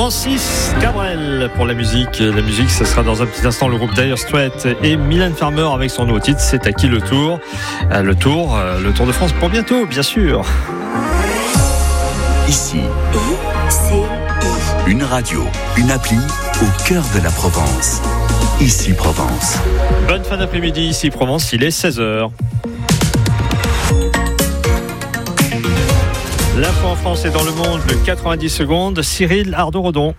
Francis Cabrel pour la musique. La musique, ce sera dans un petit instant le groupe Dire Straits et Mylène Farmer avec son nouveau titre. C'est à qui le tour? Le Tour de France pour bientôt, bien sûr. Ici, une radio, une appli au cœur de la Provence. Ici Provence. Bonne fin d'après-midi, ici Provence, il est 16h. L'info en France et dans le monde, le 90 secondes, Cyril Ardo-Redon.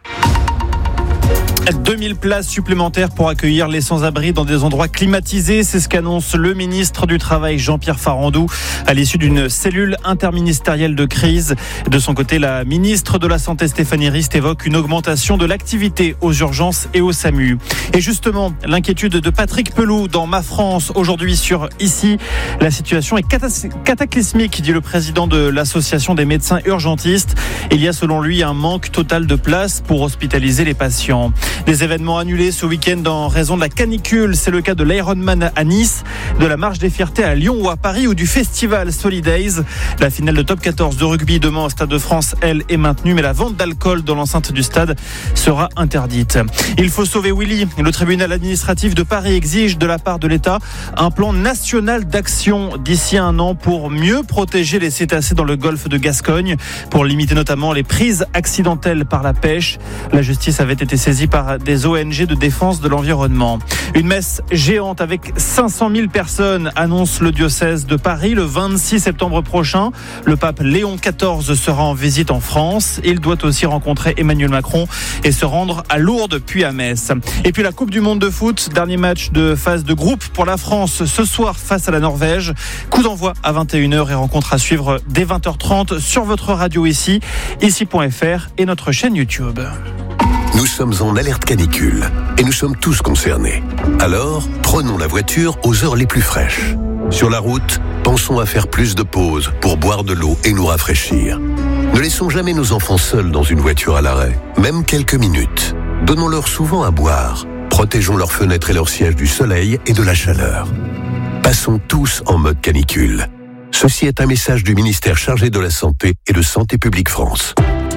2000 places supplémentaires pour accueillir les sans-abri dans des endroits climatisés. C'est ce qu'annonce le ministre du Travail Jean-Pierre Farandou à l'issue d'une cellule interministérielle de crise. De son côté, la ministre de la Santé Stéphanie Rist évoque une augmentation de l'activité aux urgences et au SAMU. Et justement, l'inquiétude de Patrick Pelou dans Ma France aujourd'hui sur Ici. La situation est cataclysmique, dit le président de l'association des médecins urgentistes. Il y a selon lui un manque total de places pour hospitaliser les patients. Des événements annulés ce week-end en raison de la canicule. C'est le cas de l'Ironman à Nice, de la Marche des Fiertés à Lyon ou à Paris ou du festival Solidays. La finale de top 14 de rugby demain au Stade de France, elle, est maintenue, mais la vente d'alcool dans l'enceinte du stade sera interdite. Il faut sauver Willy. Le tribunal administratif de Paris exige de la part de l'État un plan national d'action d'ici un an pour mieux protéger les cétacés dans le golfe de Gascogne, pour limiter notamment les prises accidentelles par la pêche. La justice avait été saisie par des ONG de défense de l'environnement. Une messe géante avec 500 000 personnes annonce le diocèse de Paris le 26 septembre prochain. Le pape Léon XIV sera en visite en France. Il doit aussi rencontrer Emmanuel Macron et se rendre à Lourdes puis à Metz. Et puis la Coupe du Monde de foot, dernier match de phase de groupe pour la France ce soir face à la Norvège. Coup d'envoi à 21h et rencontre à suivre dès 20h30 sur votre radio ici.fr et notre chaîne YouTube. Nous sommes en alerte canicule et nous sommes tous concernés. Alors, prenons la voiture aux heures les plus fraîches. Sur la route, pensons à faire plus de pauses pour boire de l'eau et nous rafraîchir. Ne laissons jamais nos enfants seuls dans une voiture à l'arrêt, même quelques minutes. Donnons-leur souvent à boire. Protégeons leurs fenêtres et leurs sièges du soleil et de la chaleur. Passons tous en mode canicule. Ceci est un message du ministère chargé de la Santé et de Santé publique France.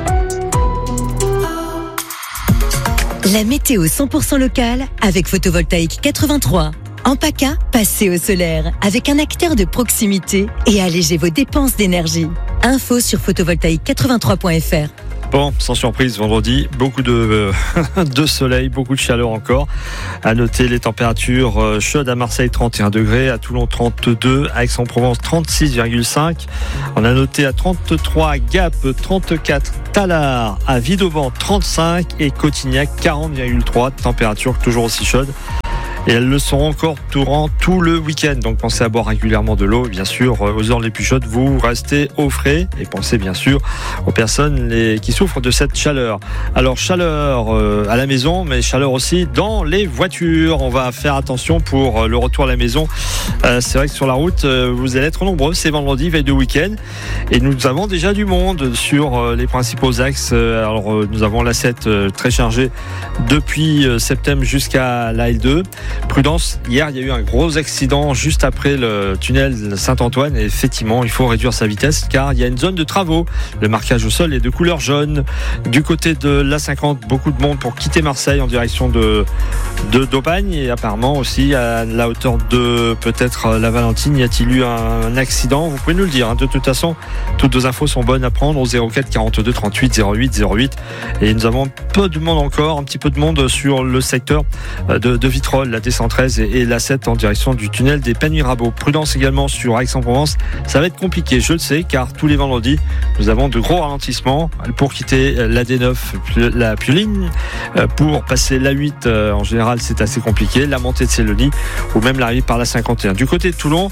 La météo 100% locale avec Photovoltaïque 83. En PACA, passez au solaire avec un acteur de proximité et allégez vos dépenses d'énergie. Info sur photovoltaïque83.fr. Bon, sans surprise, vendredi, beaucoup de soleil, beaucoup de chaleur encore. À noter les températures chaudes à Marseille, 31 degrés, à Toulon, 32, à Aix-en-Provence, 36,5. On a noté à 33, Gap, 34, Tallard, à Vidauban, 35 et Cotignac, 40,3. Température toujours aussi chaude. Et elles le seront encore durant tout le week-end. Donc pensez à boire régulièrement de l'eau. Et bien sûr, aux heures les plus chaudes, vous restez au frais. Et pensez bien sûr aux personnes qui souffrent de cette chaleur. Alors chaleur à la maison, mais chaleur aussi dans les voitures. On va faire attention pour le retour à la maison. C'est vrai que sur la route, vous allez être nombreux. C'est vendredi, veille de week-end. Et nous avons déjà du monde sur les principaux axes. Alors nous avons l'A7 très chargée depuis Septem jusqu'à la L2. Prudence, hier il y a eu un gros accident juste après le tunnel Saint-Antoine et effectivement il faut réduire sa vitesse car il y a une zone de travaux. Le marquage au sol est de couleur jaune. Du côté de l'A50, beaucoup de monde pour quitter Marseille en direction d'Aubagne et apparemment aussi à la hauteur de peut-être la Valentine. Y a-t-il eu un accident? Vous pouvez nous le dire. De toute façon, toutes nos infos sont bonnes à prendre au 04 42 38 08 08 et nous avons peu de monde encore, un petit peu de monde sur le secteur de Vitrolles, la D113 et l'A7 en direction du tunnel des Penny-Rabault. Prudence également sur Aix-en-Provence. Ça va être compliqué, je le sais, car tous les vendredis, nous avons de gros ralentissements pour quitter la D9, la Pioline, pour passer l'A8. En général, c'est assez compliqué. La montée de Célonie ou même l'arrivée par la 51. Du côté de Toulon,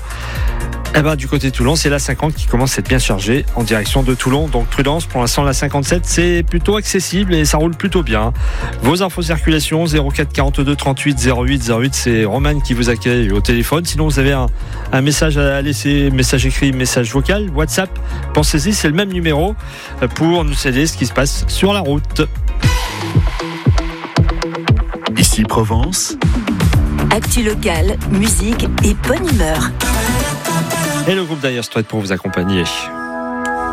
c'est la 50 qui commence à être bien chargée en direction de Toulon. Donc prudence, pour l'instant la 57 c'est plutôt accessible et ça roule plutôt bien. Vos infos circulation 04 42 38 08 08, c'est Roman qui vous accueille au téléphone. Sinon vous avez un message à laisser, message écrit, message vocal, WhatsApp. Pensez-y, c'est le même numéro pour nous céder ce qui se passe sur la route. Ici Provence. Actu locale, musique et bonne humeur. Et le groupe Dire Straits pour vous accompagner.